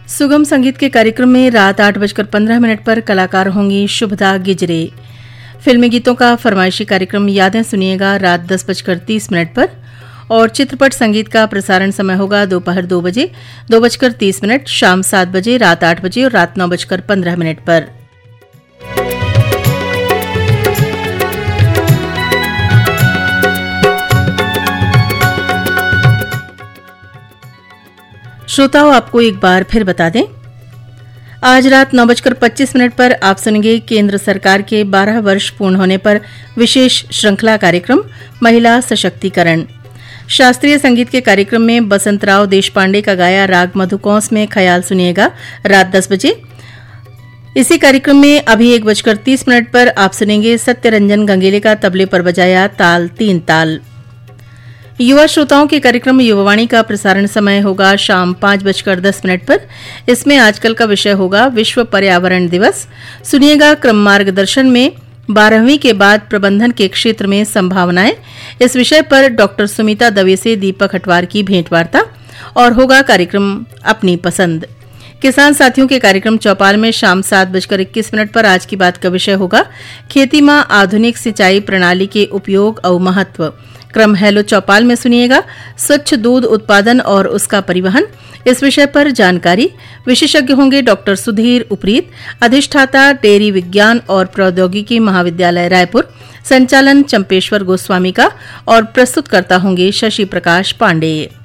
सुगम संगीत के कार्यक्रम में रात 8:15 पर कलाकार होंगी शुभदा गिजरे। फिल्मी गीतों का फरमाइशी कार्यक्रम यादें सुनिएगा रात 10:30 पर और चित्रपट संगीत का प्रसारण समय होगा दोपहर 2 बजे, 2:30, शाम 7 बजे, रात 8 बजे और रात 9:15 पर। श्रोताओं, आपको एक बार फिर बता दें, आज रात 9:25 पर आप सुनेंगे केंद्र सरकार के 12 वर्ष पूर्ण होने पर विशेष श्रृंखला कार्यक्रम महिला सशक्तिकरण। शास्त्रीय संगीत के कार्यक्रम में बसंतराव देशपांडे का गाया राग मधुकौंस में ख्याल सुनिएगा रात 10 बजे। इसी कार्यक्रम में अभी 1:30 पर आप सुनेंगे सत्यरंजन गंगेले का तबले पर बजाया ताल 3 ताल। युवा श्रोताओं के कार्यक्रम युवावाणी का प्रसारण समय होगा शाम 5:10 पर। इसमें आजकल का विषय होगा विश्व पर्यावरण दिवस। सुनिएगा क्रम मार्गदर्शन में 12वीं के बाद प्रबंधन के क्षेत्र में संभावनाएं, इस विषय पर डॉक्टर सुमिता दवे से दीपक हटवार की भेंटवार्ता और होगा कार्यक्रम अपनी पसंद। किसान साथियों के कार्यक्रम चौपाल में शाम 7:21 पर आज की बात का विषय होगा खेती में आधुनिक सिंचाई प्रणाली के उपयोग और महत्व। क्रम हेलो चौपाल में सुनिएगा स्वच्छ दूध उत्पादन और उसका परिवहन, इस विषय पर जानकारी। विशेषज्ञ होंगे डॉक्टर सुधीर उपरीत, अधिष्ठाता डेयरी विज्ञान और प्रौद्योगिकी महाविद्यालय रायपुर, संचालन चंपेश्वर गोस्वामी का और प्रस्तुतकर्ता होंगे शशि प्रकाश पांडे।